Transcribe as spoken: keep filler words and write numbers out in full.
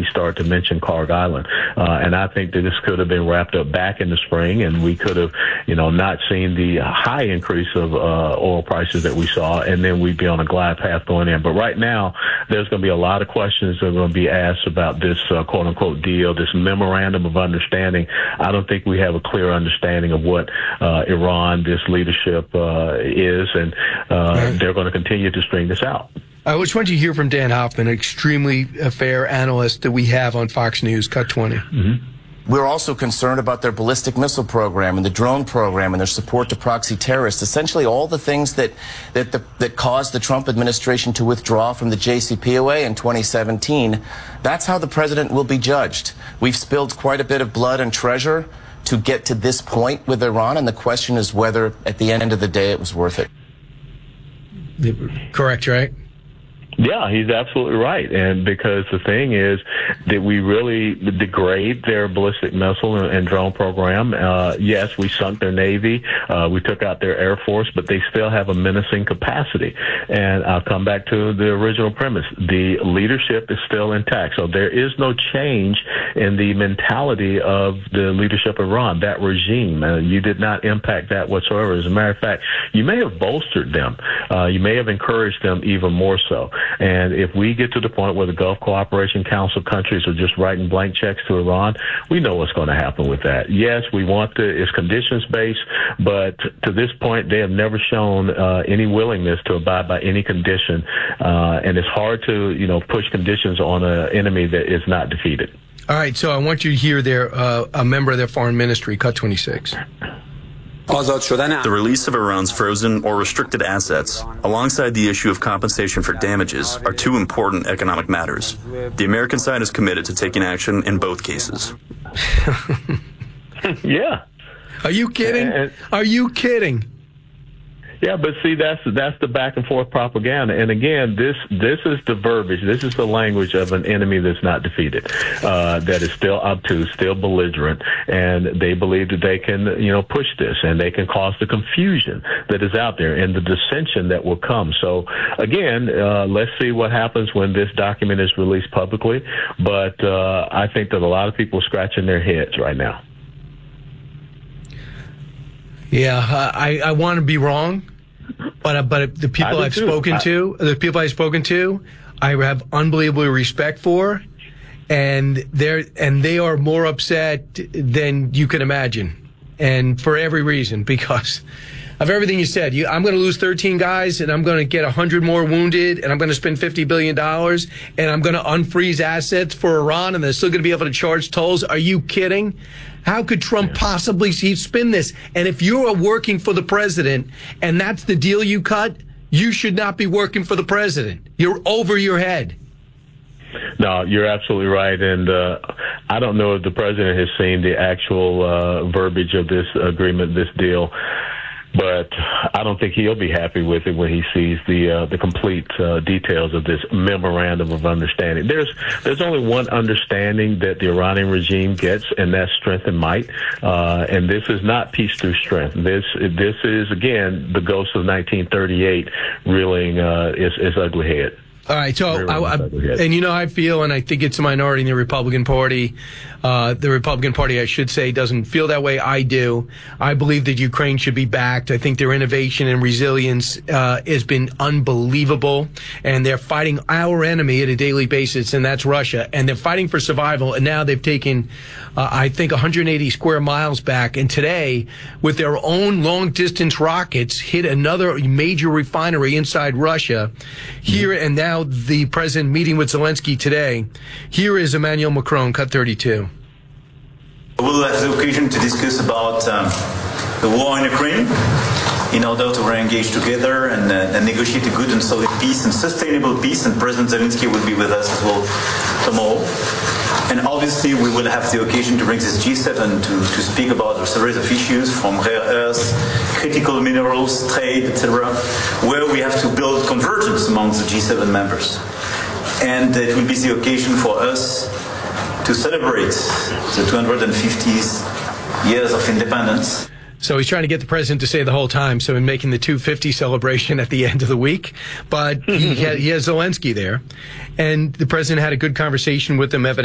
started to mention Clark Island. Uh, and I think that this could have been wrapped up back in the spring, and we could have, you know, not seen the high increase of uh, oil prices that we saw, and then we'd be on a glide path going in. But right now, there's going to be a lot of questions that are going to be asked about this uh, quote-unquote deal, this memorandum of understanding. I don't think we have a clear understanding of what uh, Iran, this leadership uh, is, and uh, right. they're going to continue to string this out. I just want you to hear from Dan Hoffman, an extremely fair analyst that we have on Fox News, Cut twenty. Mm-hmm. We're also concerned about their ballistic missile program and the drone program and their support to proxy terrorists, essentially all the things that that, the, that caused the Trump administration to withdraw from the J C P O A in twenty seventeen. That's how the president will be judged. We've spilled quite a bit of blood and treasure to get to this point with Iran, and the question is whether, at the end of the day, it was worth it. Correct, right? Yeah, he's absolutely right. And because the thing is that we really degrade their ballistic missile and, and drone program. Uh, yes, we sunk their Navy. Uh, we took out their Air Force, but they still have a menacing capacity. And I'll come back to the original premise. The leadership is still intact. So there is no change in the mentality of the leadership of Iran, that regime. Uh, you did not impact that whatsoever. As a matter of fact, you may have bolstered them. Uh, you may have encouraged them even more so. And if we get to the point where the Gulf Cooperation Council countries are just writing blank checks to Iran, we know what's going to happen with that. Yes, we want the, it's conditions-based, but to this point, they have never shown uh, any willingness to abide by any condition. Uh, and it's hard to, you know, push conditions on an enemy that is not defeated. All right, so I want you to hear their, uh, a member of their foreign ministry, Cut twenty-six. The release of Iran's frozen or restricted assets, alongside the issue of compensation for damages, are two important economic matters. The American side is committed to taking action in both cases. Yeah. Are you kidding? And, Are you kidding? Yeah, but see, that's that's the back and forth propaganda. And again, this this is the verbiage. This is the language of an enemy that's not defeated, uh, that is still obtuse, still belligerent, and they believe that they can, you know, push this and they can cause the confusion that is out there and the dissension that will come. So again, uh, let's see what happens when this document is released publicly. But uh, I think that a lot of people are scratching their heads right now. Yeah, uh, I, I want to be wrong, but uh, but the people I've too. spoken I, to, the people I've spoken to, I have unbelievable respect for, and they're and they are more upset than you can imagine, and for every reason, because of everything you said. You, I'm going to lose thirteen guys, and I'm going to get one hundred more wounded, and I'm going to spend fifty billion dollars, and I'm going to unfreeze assets for Iran, and they're still going to be able to charge tolls. Are you kidding? How could Trump possibly spin this? And if you are working for the president and that's the deal you cut, you should not be working for the president. You're over your head. No, you're absolutely right. And uh, I don't know if the president has seen the actual uh, verbiage of this agreement, this deal. But I don't think he'll be happy with it when he sees the uh, the complete uh, details of this memorandum of understanding. There's there's only one understanding that the Iranian regime gets, and that's strength and might. Uh, and this is not peace through strength. This this is again the ghost of nineteen thirty-eight reeling uh, its, its ugly head. All right, so I, I, and you know how I feel, and I think it's a minority in the Republican Party. Uh, the Republican Party, I should say, doesn't feel that way. I do. I believe that Ukraine should be backed. I think their innovation and resilience uh, has been unbelievable, and they're fighting our enemy at a daily basis, and that's Russia. And they're fighting for survival, and now they've taken, uh, I think, one hundred eighty square miles back. And today, with their own long-distance rockets, hit another major refinery inside Russia. Here mm-hmm. and now, the president meeting with Zelensky today. Here is Emmanuel Macron, Cut thirty-two. We'll have the occasion to discuss about um, the war in Ukraine in order to re-engage together and, uh, and negotiate a good and solid peace and sustainable peace. And President Zelensky will be with us as well tomorrow. And obviously, we will have the occasion to bring this G seven to, to speak about a series of issues from rare earths, critical minerals, trade, et cetera, where we have to build convergence among the G seven members. And it will be the occasion for us to celebrate the two hundred fiftieth years of independence. So he's trying to get the president to say the whole time, so in making the two fifty celebration at the end of the week. But he, ha- he has Zelensky there, and the president had a good conversation with him, evidently.